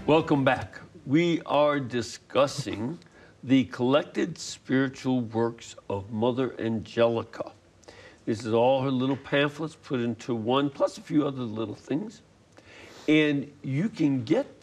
Welcome back. We are discussing the collected spiritual works of Mother Angelica. This is all her little pamphlets put into one, plus a few other little things. And you can get